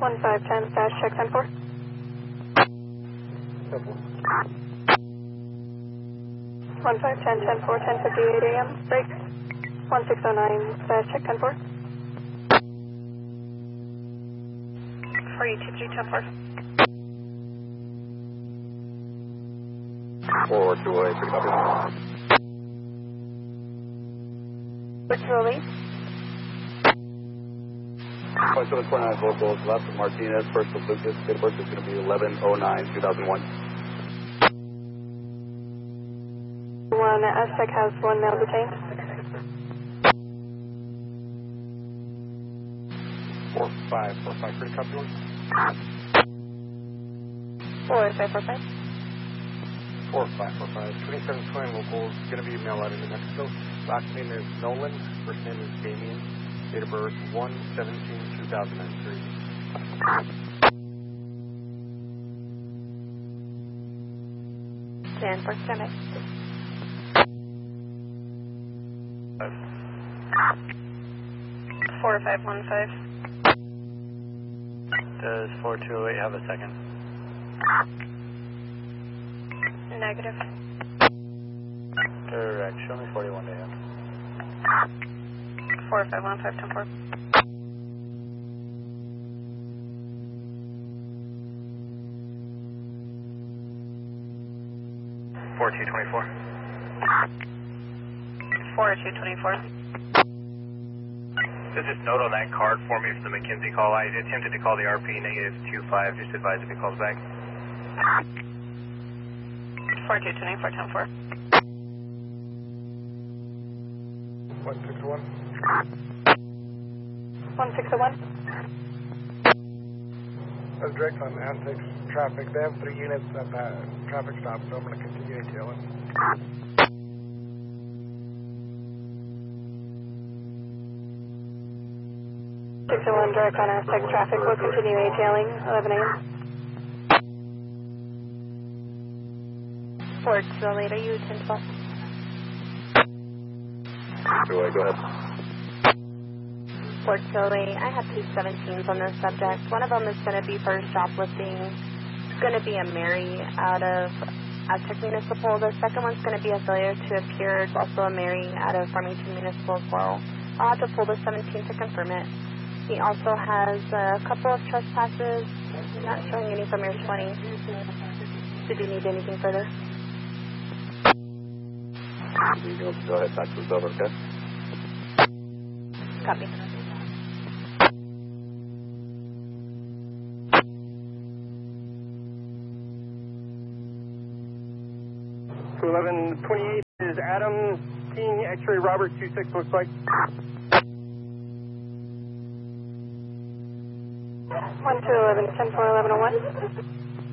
1510, dash check 10-4. 1510, 10-4, 10:58 a.m. Break. 1609, dash check 10-4. 4823, 10-4. Forward to a pick up. Virtually. 2729 vocals left of Martinez, first with Lucas. Date of birth is going to be 11/09/2001. One Aztec has one male detained. 4545, pretty copy one. 4545. 4545, 2720 locals, going to be mail out into Mexico. Last name is Nolan, first name is Damien. Date of birth 1/17/2003. Jan for Senate. 4515. Does 4208 have a second? Negative. Correct. Show me 41 AM. 4515, 10-4. (4224). 4224. So just note on that card for me for the McKenzie call. I attempted to call the RP -25. Just advise if he calls back. 4224, 10-4. 161. 1601. That's direct on Antics traffic. They have 3 units at that traffic stop, so I'm going to continue ATLing. One direct on Aztec traffic will continue ATLing 11 a.m. Fort Sully, are you 10-12? Go ahead. Fort Sully, I have 2 17s on this subject. One of them is going to be for shoplifting. It's going to be a Mary out of Aztec Municipal. The second one's going to be a failure to appear. It's also a Mary out of Farmington Municipal as well. I'll have to pull the 17 to confirm it. He also has a couple of trespasses, not showing any from your 20. Did you need anything further? Go ahead, tax is over, okay? Copy. So 1128 is Adam King, X-ray Robert 26 looks like. 1 to 11, 10-4, 1101.